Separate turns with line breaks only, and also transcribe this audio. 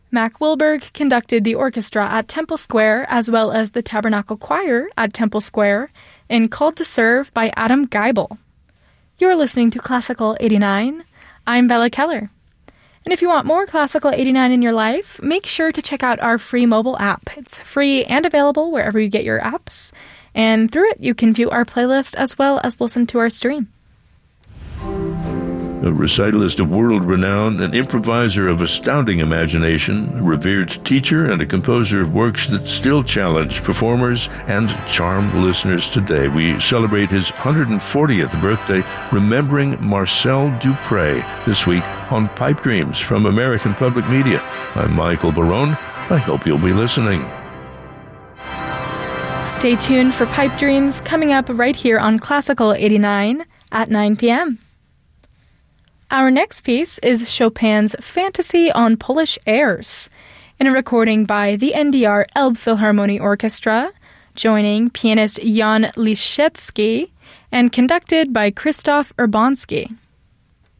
Mac Wilberg conducted the orchestra at Temple Square as well as the Tabernacle Choir at Temple Square in Called to Serve by Adam Geibel. You're listening to Classical 89. I'm Bella Keller. And if you want more Classical 89 in your life, make sure to check out our free mobile app. It's free and available wherever you get your apps. And through it, you can view our playlist as well as listen to our stream.
A recitalist of world renown, an improviser of astounding imagination, a revered teacher, and a composer of works that still challenge performers and charm listeners today. We celebrate his 140th birthday, remembering Marcel Dupré this week on Pipe Dreams from American Public Media. I'm Michael Barone. I hope you'll be listening.
Stay tuned for Pipe Dreams coming up right here on Classical 89 at 9 p.m. Our next piece is Chopin's Fantasy on Polish Airs, in a recording by the NDR Elbphilharmonie Orchestra, joining pianist Jan Liszewski, and conducted by Krzysztof Urbanski.